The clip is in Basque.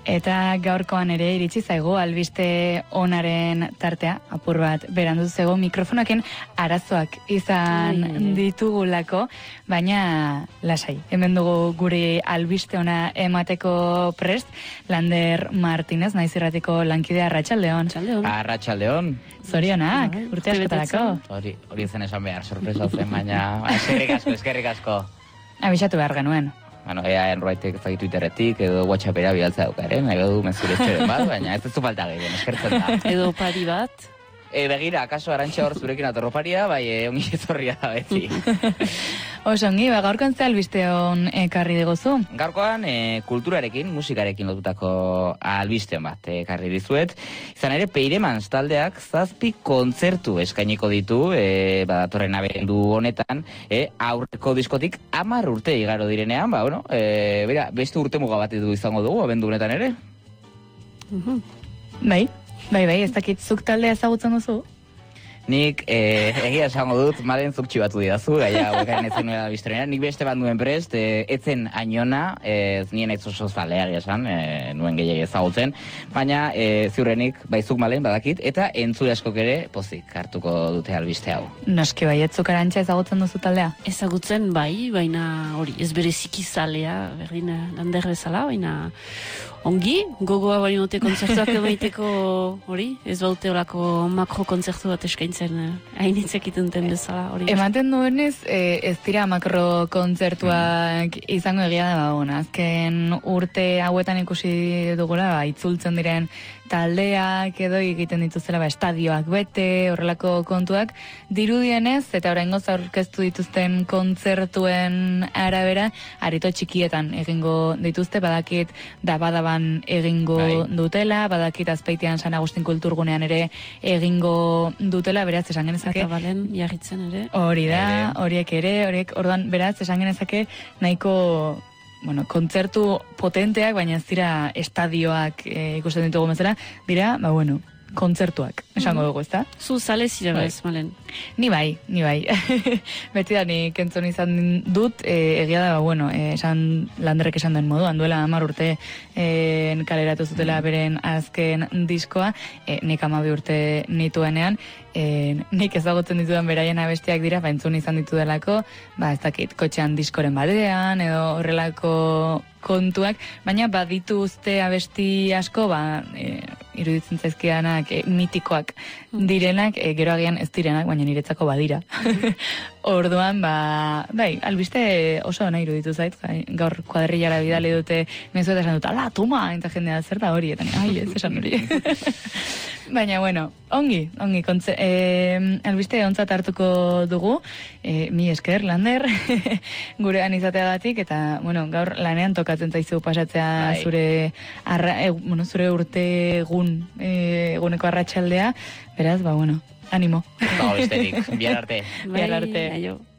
Eta gaurkoan ere iritsi zaigu albiste onaren tartea, apur bat berandu zego mikrofonaken arazoak izan ditugulako, baina lasai. Hemen dugu guri albiste ona emateko prest, Lander Martinez, Naiz Irratiko lankidea, Arratsaldeon. Arratsaldeon. Zorionak, urte askotarako. Hori zen esan behar, sorpresa zen, baina eskerrik asko. Abisatu behar genuen. Bueno, ea enroaitek ezagik Twitterretik edo WhatsAppera bidaltza daukaren, nahi du mezuretxeren bat, baina ez zu falta gehien, eskertzen da. Edo pari bat. Begira, akaso Arantxa hor zurekin atorro paria, bai ongi etorria da beti. Oso ongi, gaurkoan ze albiste hon ekarri digozu? Gaurkoan kulturarekin, musikarekin lotutako albiste bat ekarri dizuet. Izan ere, Peiremans taldeak 7 kontzertu eskainiko ditu, datorren abendu honetan, aurreko diskotik 10 urte igaro direnean, beste urte muga bat edu izango dugu, abendu honetan ere. Bai, ez dakit zuk taldea ezagutzen duzu? Nik egia esango dut, malen zuk txibatu didazu, gaia hauekaren ezen nuela biztonera. Nik beste bat nuen prest, etzen ainona, ez nien ez oso zalea esan, nuen gehiago ezagutzen, baina ziurrenik, bai zuk malen badakit, eta entzule askok ere pozik hartuko dute albiste hau. Noski bai, ez zuk Arantxa ezagutzen duzu taldea? Ezagutzen bai, baina hori, ez bereziki zalea, berdin Lander bezala, baina ongi, gogoa bari note kontzertuak emaiteko hori, ez baute horako makro kontzertu bat eskaintzen hainitzek itenten bezala hori. Ematen duenez, ez dira makro kontzertuak izango egia da, azken urte hauetan ikusi dugula, itzultzen diren taldeak edo egiten dituzela estadioak bete, horrelako kontuak, dirudienez, eta oraingoz aurkeztu dituzten kontzertuen arabera, arito txikietan egingo dituzte, badakit Dabadaban egingo dutela, badakit Azpeitian San Agustin Kulturgunean ere egingo dutela, beraz, esan genezake... Eta balen, jarritzen ere. Hori da, horiek, orduan, beraz, esan genezake nahiko... kontzertu potenteak, baina ez dira estadioak ikusten ditugu bezala, dira, kontzertuak, esango dugu, ezta? Zu zale zira bez, malen. Ni bai. Beti da, nik entzun izan dut, egia da, esan Landerrek esan duen moduan, duela 10 urte kaleratu zutela beren azken diskoa, nik 12 urte nituenean, nik ezagutzen ditudan beraien abestiak dira, entzun izan ditu delako, ez dakit, kotxean diskoren batean, edo horrelako kontuak, baina badituzte abesti asko, iruditzen zaizkidanak mitikoak direnak, gero agian ez direnak, baina niretzako badira. Orduan, albiste oso nahi iruditu zait, gaur kuadrillara bidali dute mezu eta esan dut, ala, toma, eta jendea zer da hori, eta ez esan hori. Baina, ongi, albiste ontzat hartuko dugu, mi esker, Lander, gurean izateagatik, eta, gaur lanean tokatzen zaizu pasatzea zure urte eguneko arratsaldea, beraz, animo. Besterik, bihar arte. Bihar arte.